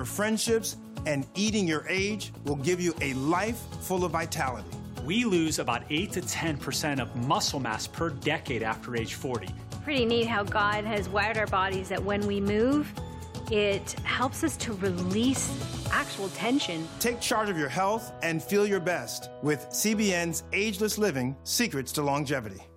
friendships, and eating your age will give you a life full of vitality. We lose about 8 to 10% of muscle mass per decade after age 40. Pretty neat how God has wired our bodies that when we move, it helps us to release actual tension. Take charge of your health and feel your best with CBN's Ageless Living: Secrets to Longevity.